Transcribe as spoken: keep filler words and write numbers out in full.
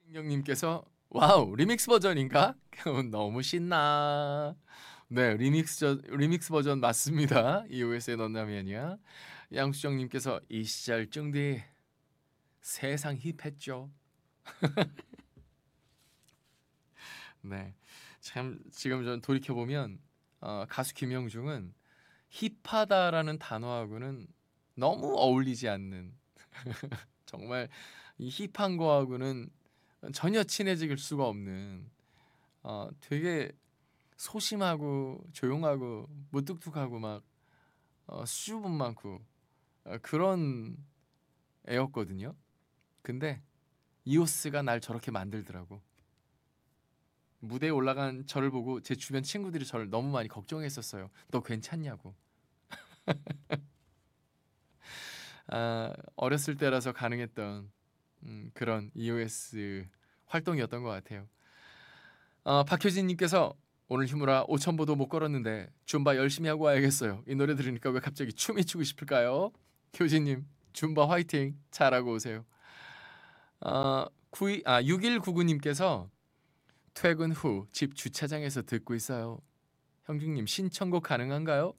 김경님께서 와우 리믹스 버전인가? 너무 신나. 네 리믹스 저, 리믹스 버전 맞습니다. 이오에스의 넌나미아니야. 양수정님께서 이 시절 쭝디 세상 힙했죠. 네, 참 지금 전 돌이켜 보면 어, 가수 김영중은 힙하다라는 단어하고는 너무 어울리지 않는 정말 이 힙한 거하고는 전혀 친해질 수가 없는 어, 되게 소심하고 조용하고 무뚝뚝하고 막 어, 수줍음 많고 어, 그런 애였거든요. 근데 이오스가 날 저렇게 만들더라고. 무대에 올라간 저를 보고 제 주변 친구들이 저를 너무 많이 걱정했었어요. 너 괜찮냐고. 아, 어렸을 때라서 가능했던 음, 그런 이오에스 활동이었던 것 같아요. 어, 박효진님께서 오늘 휴무라 오천 보도 못 걸었는데 줌바 열심히 하고 와야겠어요. 이 노래 들으니까 왜 갑자기 춤이 추고 싶을까요? 효진님 줌바 화이팅 잘하고 오세요. 어, 구이, 아, 육일구구님께서 퇴근 후 집 주차장에서 듣고 있어요. 형중님 신청곡 가능한가요?